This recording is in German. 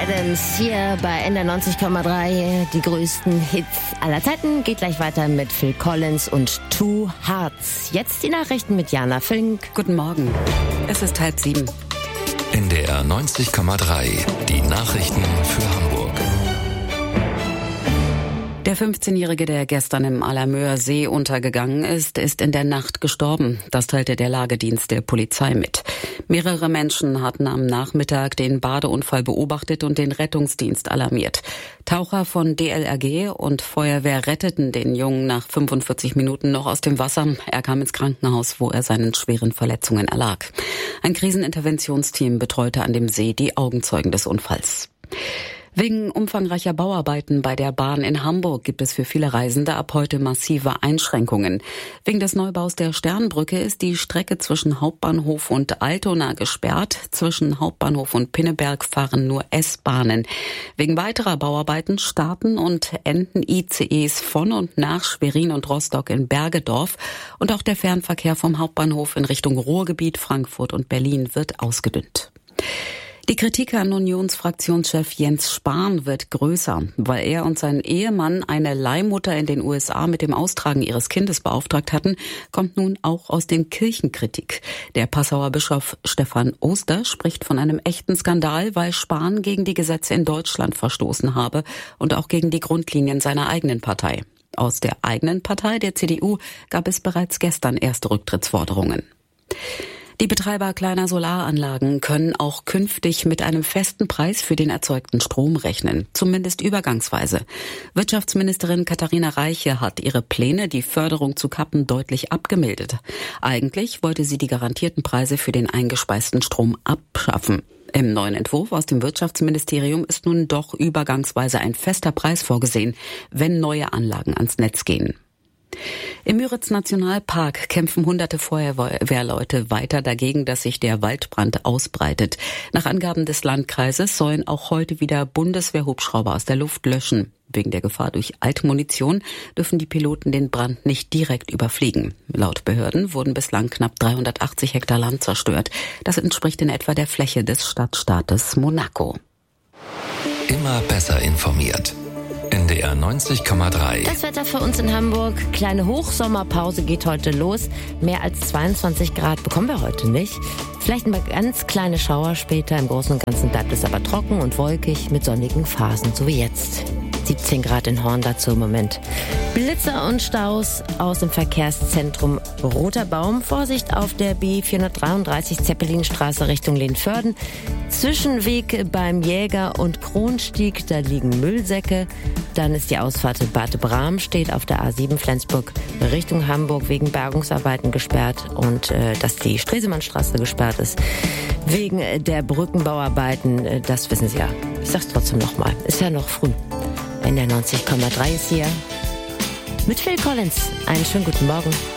Adams hier bei NDR 90,3. Die größten Hits aller Zeiten. Geht gleich weiter mit Phil Collins und Two Hearts. Jetzt die Nachrichten mit Jana Fink. Guten Morgen. Es ist 6:30. NDR 90,3. Die Nachrichten für Hamburg. Der 15-Jährige, der gestern im Allermöer See untergegangen ist, ist in der Nacht gestorben. Das teilte der Lagedienst der Polizei mit. Mehrere Menschen hatten am Nachmittag den Badeunfall beobachtet und den Rettungsdienst alarmiert. Taucher von DLRG und Feuerwehr retteten den Jungen nach 45 Minuten noch aus dem Wasser. Er kam ins Krankenhaus, wo er seinen schweren Verletzungen erlag. Ein Kriseninterventionsteam betreute an dem See die Augenzeugen des Unfalls. Wegen umfangreicher Bauarbeiten bei der Bahn in Hamburg gibt es für viele Reisende ab heute massive Einschränkungen. Wegen des Neubaus der Sternbrücke ist die Strecke zwischen Hauptbahnhof und Altona gesperrt. Zwischen Hauptbahnhof und Pinneberg fahren nur S-Bahnen. Wegen weiterer Bauarbeiten starten und enden ICEs von und nach Schwerin und Rostock in Bergedorf. Und auch der Fernverkehr vom Hauptbahnhof in Richtung Ruhrgebiet, Frankfurt und Berlin wird ausgedünnt. Die Kritik an Unionsfraktionschef Jens Spahn wird größer, weil er und sein Ehemann eine Leihmutter in den USA mit dem Austragen ihres Kindes beauftragt hatten, kommt nun auch aus den Kirchenkritik. Der Passauer Bischof Stefan Oster spricht von einem echten Skandal, weil Spahn gegen die Gesetze in Deutschland verstoßen habe und auch gegen die Grundlinien seiner eigenen Partei. Aus der eigenen Partei, der CDU, gab es bereits gestern erste Rücktrittsforderungen. Die Betreiber kleiner Solaranlagen können auch künftig mit einem festen Preis für den erzeugten Strom rechnen, zumindest übergangsweise. Wirtschaftsministerin Katharina Reiche hat ihre Pläne, die Förderung zu kappen, deutlich abgemildert. Eigentlich wollte sie die garantierten Preise für den eingespeisten Strom abschaffen. Im neuen Entwurf aus dem Wirtschaftsministerium ist nun doch übergangsweise ein fester Preis vorgesehen, wenn neue Anlagen ans Netz gehen. Im Müritz-Nationalpark kämpfen hunderte Feuerwehrleute weiter dagegen, dass sich der Waldbrand ausbreitet. Nach Angaben des Landkreises sollen auch heute wieder Bundeswehrhubschrauber aus der Luft löschen. Wegen der Gefahr durch Altmunition dürfen die Piloten den Brand nicht direkt überfliegen. Laut Behörden wurden bislang knapp 380 Hektar Land zerstört. Das entspricht in etwa der Fläche des Stadtstaates Monaco. Immer besser informiert. NDR 90,3. Das Wetter für uns in Hamburg. Kleine Hochsommerpause geht heute los. Mehr als 22 Grad bekommen wir heute nicht. Vielleicht mal ganz kleine Schauer später. Im Großen und Ganzen bleibt es aber trocken und wolkig mit sonnigen Phasen, so wie jetzt. 17 Grad in Horn dazu im Moment. Blitze und Staus aus dem Verkehrszentrum Roter Baum. Vorsicht auf der B433 Zeppelinstraße Richtung Lehnsförden. Zwischenweg beim Jäger- und Kronstieg, da liegen Müllsäcke. Dann ist die Ausfahrt Bad Bram, steht auf der A7 Flensburg Richtung Hamburg wegen Bergungsarbeiten gesperrt. Und dass die Stresemannstraße gesperrt ist wegen der Brückenbauarbeiten, das wissen Sie ja. Ich sag's trotzdem nochmal, ist ja noch früh. NDR 90,3 ist hier mit Phil Collins. Einen schönen guten Morgen.